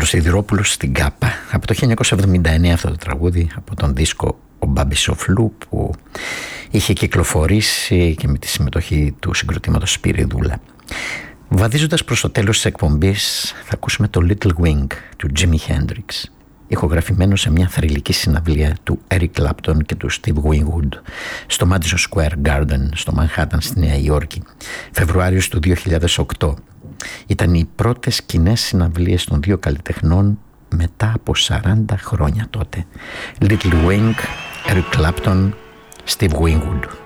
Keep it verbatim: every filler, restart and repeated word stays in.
Σταύρος Σιδηρόπουλος στην Κάπα. Από το χίλια εννιακόσια εβδομήντα εννέα αυτό το τραγούδι, από τον δίσκο «Ο Μπάμπης ο Φλου», που είχε κυκλοφορήσει και με τη συμμετοχή του συγκροτήματος Σπυριδούλα. Βαδίζοντας προς το τέλος της εκπομπής, θα ακούσουμε το Little Wing του Jimi Hendrix, ηχογραφημένο σε μια θρυλική συναυλία του Eric Clapton και του Steve Winwood στο Madison Square Garden στο Μανχάταν στη Νέα Υόρκη, Φεβρουάριος του δύο χιλιάδες οκτώ. Ήταν οι πρώτες κοινές συναυλίες των δύο καλλιτεχνών μετά από σαράντα χρόνια τότε. Little Wing, Eric Clapton, Steve Winwood.